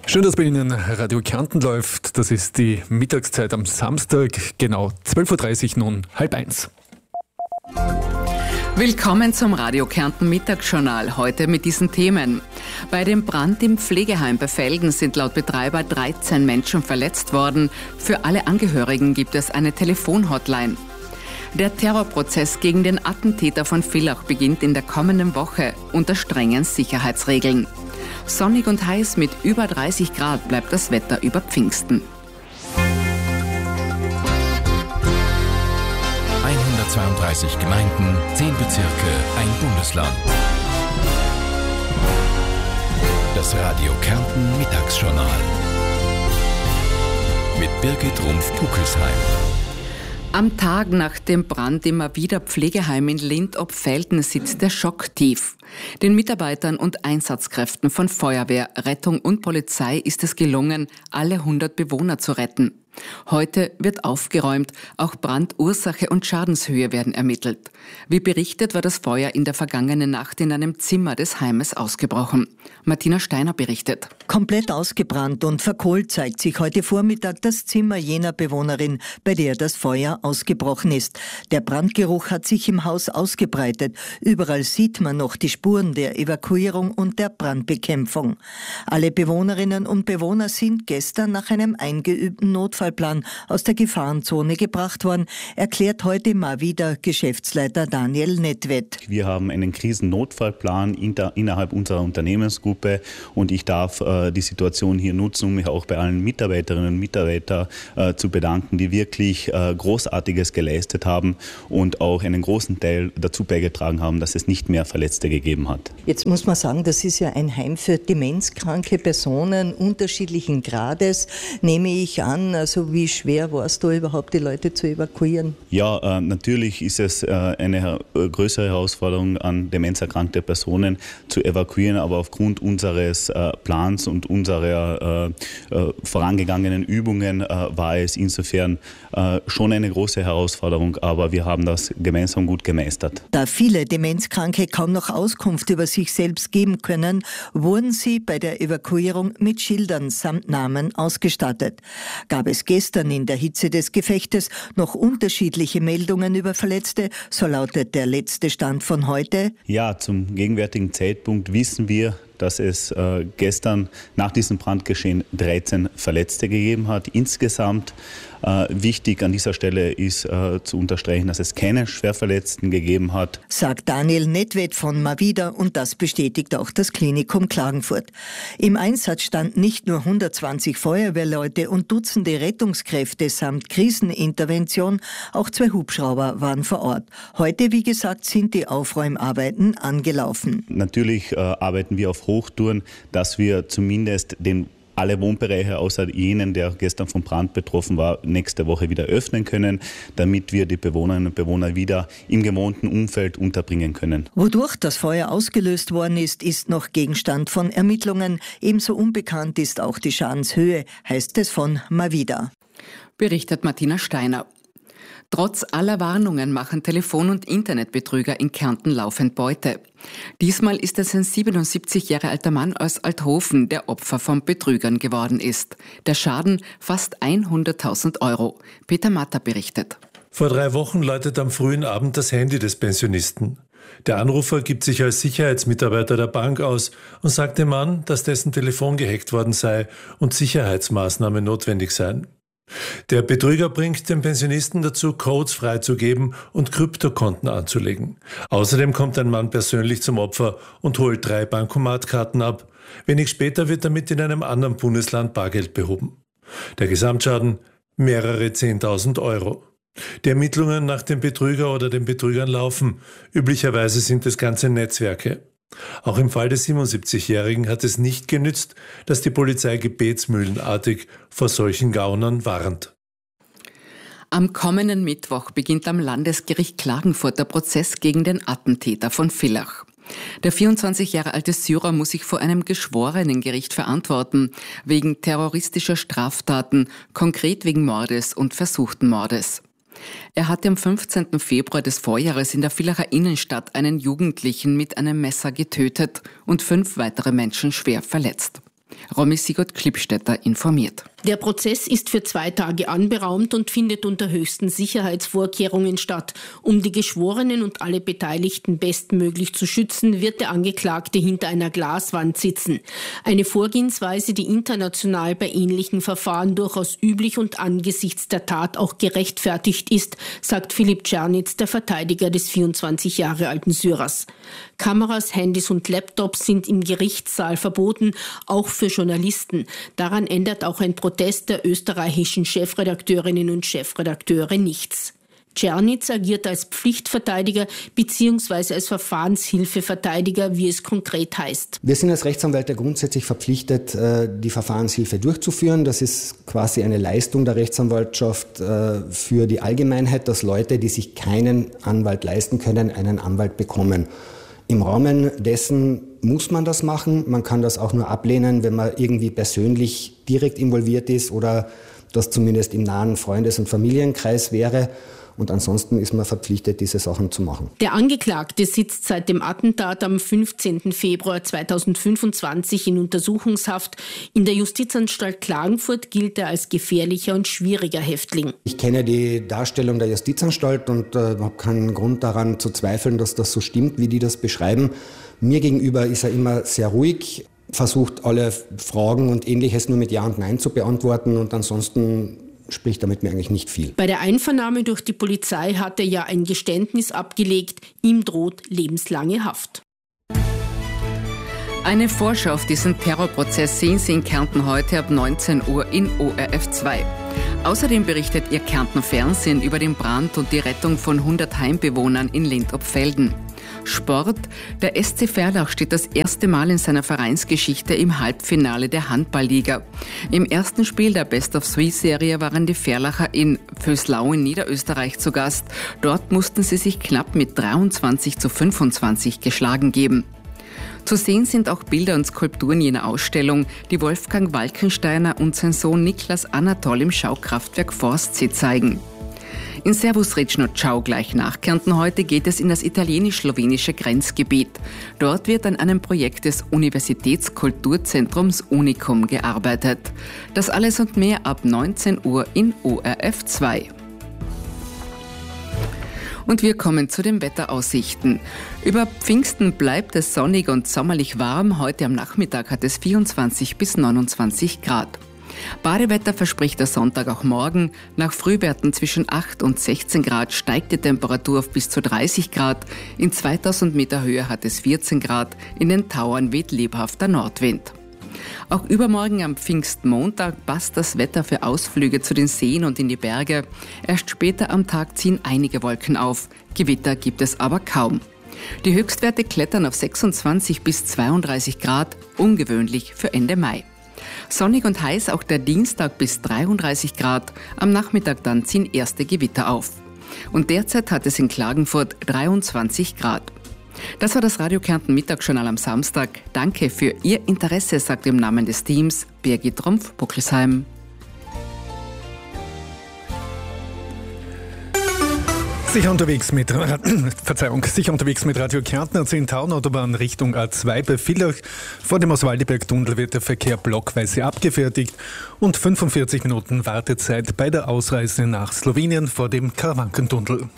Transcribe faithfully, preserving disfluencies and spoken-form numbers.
Schön, dass bei Ihnen Radio Kärnten läuft. Das ist die Mittagszeit am Samstag, genau zwölf Uhr dreißig, nun halb eins. Willkommen zum Radio Kärnten Mittagsjournal, heute mit diesen Themen. Bei dem Brand im Pflegeheim bei Velden sind laut Betreiber dreizehn Menschen verletzt worden. Für alle Angehörigen gibt es eine Telefonhotline. Der Terrorprozess gegen den Attentäter von Villach beginnt in der kommenden Woche unter strengen Sicherheitsregeln. Sonnig und heiß mit über dreißig Grad bleibt das Wetter über Pfingsten. hundertzweiunddreißig Gemeinden, zehn Bezirke, ein Bundesland. Das Radio Kärnten Mittagsjournal mit Birgit Rumpf-Puckelsheim. Am Tag nach dem Brand im Mavida Pflegeheim in Lindt ob Velden sitzt der Schock tief. Den Mitarbeitern und Einsatzkräften von Feuerwehr, Rettung und Polizei ist es gelungen, alle hundert Bewohner zu retten. Heute wird aufgeräumt, auch Brandursache und Schadenshöhe werden ermittelt. Wie berichtet, war das Feuer in der vergangenen Nacht in einem Zimmer des Heimes ausgebrochen. Martina Steiner berichtet. Komplett ausgebrannt und verkohlt zeigt sich heute Vormittag das Zimmer jener Bewohnerin, bei der das Feuer ausgebrochen ist. Der Brandgeruch hat sich im Haus ausgebreitet. Überall sieht man noch die Spuren der Evakuierung und der Brandbekämpfung. Alle Bewohnerinnen und Bewohner sind gestern nach einem eingeübten Notfall Plan aus der Gefahrenzone gebracht worden, erklärt heute Mavida Geschäftsleiter Daniel Nedved. Wir haben einen Krisennotfallplan inter, innerhalb unserer Unternehmensgruppe und ich darf äh, die Situation hier nutzen, um mich auch bei allen Mitarbeiterinnen und Mitarbeitern äh, zu bedanken, die wirklich äh, Großartiges geleistet haben und auch einen großen Teil dazu beigetragen haben, dass es nicht mehr Verletzte gegeben hat. Jetzt muss man sagen, das ist ja ein Heim für demenzkranke Personen unterschiedlichen Grades, nehme ich an. Also wie schwer war es da überhaupt, die Leute zu evakuieren? Ja, äh, natürlich ist es äh, eine äh, größere Herausforderung, an demenzerkrankte Personen zu evakuieren, aber aufgrund unseres äh, Plans und unserer äh, äh, vorangegangenen Übungen äh, war es insofern äh, schon eine große Herausforderung, aber wir haben das gemeinsam gut gemeistert. Da viele Demenzkranke kaum noch Auskunft über sich selbst geben können, wurden sie bei der Evakuierung mit Schildern samt Namen ausgestattet. Gab es gestern in der Hitze des Gefechtes noch unterschiedliche Meldungen über Verletzte, so lautet der letzte Stand von heute. Ja, zum gegenwärtigen Zeitpunkt wissen wir, dass es äh, gestern nach diesem Brandgeschehen dreizehn Verletzte gegeben hat. Insgesamt äh, wichtig an dieser Stelle ist äh, zu unterstreichen, dass es keine Schwerverletzten gegeben hat. Sagt Daniel Nedved von Mavida und das bestätigt auch das Klinikum Klagenfurt. Im Einsatz standen nicht nur hundertzwanzig Feuerwehrleute und Dutzende Rettungskräfte samt Krisenintervention, auch zwei Hubschrauber waren vor Ort. Heute, wie gesagt, sind die Aufräumarbeiten angelaufen. Natürlich äh, arbeiten wir auf Hochtouren, dass wir zumindest den alle Wohnbereiche außer jenen, der gestern vom Brand betroffen war, nächste Woche wieder öffnen können, damit wir die Bewohnerinnen und Bewohner wieder im gewohnten Umfeld unterbringen können. Wodurch das Feuer ausgelöst worden ist, ist noch Gegenstand von Ermittlungen. Ebenso unbekannt ist auch die Schadenshöhe, heißt es von Mavida. Berichtet Martina Steiner. Trotz aller Warnungen machen Telefon- und Internetbetrüger in Kärnten laufend Beute. Diesmal ist es ein siebenundsiebzig Jahre alter Mann aus Althofen, der Opfer von Betrügern geworden ist. Der Schaden fast hunderttausend Euro. Peter Matter berichtet. Vor drei Wochen läutet am frühen Abend das Handy des Pensionisten. Der Anrufer gibt sich als Sicherheitsmitarbeiter der Bank aus und sagt dem Mann, dass dessen Telefon gehackt worden sei und Sicherheitsmaßnahmen notwendig seien. Der Betrüger bringt den Pensionisten dazu, Codes freizugeben und Kryptokonten anzulegen. Außerdem kommt ein Mann persönlich zum Opfer und holt drei Bankomatkarten ab. Wenig später wird damit in einem anderen Bundesland Bargeld behoben. Der Gesamtschaden mehrere zehntausend Euro. Die Ermittlungen nach dem Betrüger oder den Betrügern laufen. Üblicherweise sind es ganze Netzwerke. Auch im Fall des siebenundsiebzigjährigen hat es nicht genützt, dass die Polizei gebetsmühlenartig vor solchen Gaunern warnt. Am kommenden Mittwoch beginnt am Landesgericht Klagenfurt der Prozess gegen den Attentäter von Villach. Der vierundzwanzig Jahre alte Syrer muss sich vor einem Geschworenengericht verantworten, wegen terroristischer Straftaten, konkret wegen Mordes und versuchten Mordes. Er hatte am fünfzehnten Februar des Vorjahres in der Villacher Innenstadt einen Jugendlichen mit einem Messer getötet und fünf weitere Menschen schwer verletzt. Romy Sigurd-Klippstätter informiert. Der Prozess ist für zwei Tage anberaumt und findet unter höchsten Sicherheitsvorkehrungen statt. Um die Geschworenen und alle Beteiligten bestmöglich zu schützen, wird der Angeklagte hinter einer Glaswand sitzen. Eine Vorgehensweise, die international bei ähnlichen Verfahren durchaus üblich und angesichts der Tat auch gerechtfertigt ist, sagt Philipp Czernitz, der Verteidiger des vierundzwanzig Jahre alten Syrers. Kameras, Handys und Laptops sind im Gerichtssaal verboten, auch für Journalisten. Daran ändert auch ein Prozess der österreichischen Chefredakteurinnen und Chefredakteure nichts. Czernitz agiert als Pflichtverteidiger bzw. als Verfahrenshilfeverteidiger, wie es konkret heißt. Wir sind als Rechtsanwälte grundsätzlich verpflichtet, die Verfahrenshilfe durchzuführen. Das ist quasi eine Leistung der Rechtsanwaltschaft für die Allgemeinheit, dass Leute, die sich keinen Anwalt leisten können, einen Anwalt bekommen. Im Rahmen dessen muss man das machen. Man kann das auch nur ablehnen, wenn man irgendwie persönlich direkt involviert ist oder das zumindest im nahen Freundes- und Familienkreis wäre. Und ansonsten ist man verpflichtet, diese Sachen zu machen. Der Angeklagte sitzt seit dem Attentat am fünfzehnten Februar zweitausendfünfundzwanzig in Untersuchungshaft. In der Justizanstalt Klagenfurt gilt er als gefährlicher und schwieriger Häftling. Ich kenne die Darstellung der Justizanstalt und äh, habe keinen Grund daran zu zweifeln, dass das so stimmt, wie die das beschreiben. Mir gegenüber ist er immer sehr ruhig, versucht alle Fragen und Ähnliches nur mit Ja und Nein zu beantworten und ansonsten spricht damit mir eigentlich nicht viel. Bei der Einvernahme durch die Polizei hat er ja ein Geständnis abgelegt. Ihm droht lebenslange Haft. Eine Vorschau auf diesen Terrorprozess sehen Sie in Kärnten heute ab neunzehn Uhr in O R F zwei. Außerdem berichtet Ihr Kärnten Fernsehen über den Brand und die Rettung von hundert Heimbewohnern in Lindopfelden. Sport. Der S C Verlach steht das erste Mal in seiner Vereinsgeschichte im Halbfinale der Handballliga. Im ersten Spiel der Best-of-Three-Serie waren die Verlacher in Vöslau in Niederösterreich zu Gast. Dort mussten sie sich knapp mit dreiundzwanzig zu fünfundzwanzig geschlagen geben. Zu sehen sind auch Bilder und Skulpturen jener Ausstellung, die Wolfgang Walkensteiner und sein Sohn Niklas Anatol im Schaukraftwerk Forstsee zeigen. In Servus Rečeno Ciao gleich nach Kärnten heute geht es in das italienisch-slowenische Grenzgebiet. Dort wird an einem Projekt des Universitätskulturzentrums Unicum gearbeitet. Das alles und mehr ab neunzehn Uhr in O R F zwei. Und wir kommen zu den Wetteraussichten. Über Pfingsten bleibt es sonnig und sommerlich warm. Heute am Nachmittag hat es vierundzwanzig bis neunundzwanzig Grad. Badewetter verspricht der Sonntag auch morgen. Nach Frühwerten zwischen acht und sechzehn Grad steigt die Temperatur auf bis zu dreißig Grad. In zweitausend Meter Höhe hat es vierzehn Grad. In den Tauern weht lebhafter Nordwind. Auch übermorgen am Pfingstmontag passt das Wetter für Ausflüge zu den Seen und in die Berge. Erst später am Tag ziehen einige Wolken auf. Gewitter gibt es aber kaum. Die Höchstwerte klettern auf sechsundzwanzig bis zweiunddreißig Grad, ungewöhnlich für Ende Mai. Sonnig und heiß auch der Dienstag bis dreiunddreißig Grad. Am Nachmittag dann ziehen erste Gewitter auf. Und derzeit hat es in Klagenfurt dreiundzwanzig Grad. Das war das Radio Kärnten Mittagsjournal am Samstag. Danke für Ihr Interesse, sagt im Namen des Teams Birgit Trumpf-Buckelsheim. Sicher unterwegs mit, Verzeihung, sicher unterwegs mit Radio Kärnten, zehn Autobahn Richtung A zwei bei Villach. Vor dem Oswaldiberg-Tunnel wird der Verkehr blockweise abgefertigt und fünfundvierzig Minuten Wartezeit bei der Ausreise nach Slowenien vor dem Karawankentunnel.